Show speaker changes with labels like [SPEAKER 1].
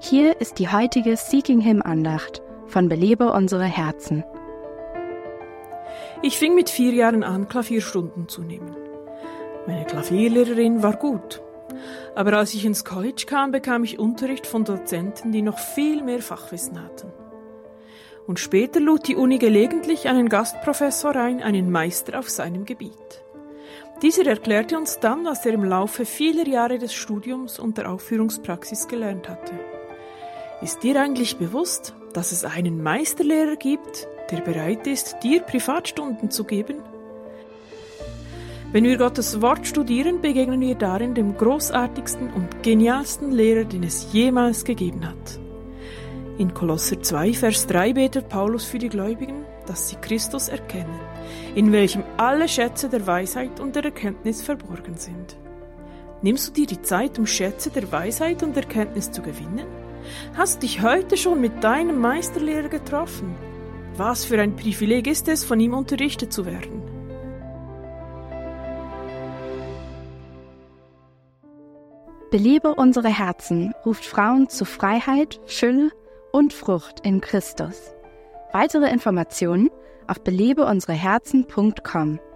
[SPEAKER 1] Hier ist die heutige Seeking Him Andacht von Belebe unsere Herzen.
[SPEAKER 2] Ich fing mit 4 Jahren an, Klavierstunden zu nehmen. Meine Klavierlehrerin war gut. Aber als ich ins College kam, bekam ich Unterricht von Dozenten, die noch viel mehr Fachwissen hatten. Und später lud die Uni gelegentlich einen Gastprofessor ein, einen Meister auf seinem Gebiet. Dieser erklärte uns dann, was er im Laufe vieler Jahre des Studiums und der Aufführungspraxis gelernt hatte. Ist dir eigentlich bewusst, dass es einen Meisterlehrer gibt, der bereit ist, dir Privatstunden zu geben? Wenn wir Gottes Wort studieren, begegnen wir darin dem großartigsten und genialsten Lehrer, den es jemals gegeben hat. In Kolosser 2, Vers 3 betet Paulus für die Gläubigen, dass sie Christus erkennen, in welchem alle Schätze der Weisheit und der Erkenntnis verborgen sind. Nimmst du dir die Zeit, um Schätze der Weisheit und Erkenntnis zu gewinnen? Hast dich heute schon mit deinem Meisterlehrer getroffen? Was für ein Privileg ist es, von ihm unterrichtet zu werden?
[SPEAKER 1] Belebe unsere Herzen ruft Frauen zu Freiheit, Fülle und Frucht in Christus. Weitere Informationen auf belebeunsereherzen.com.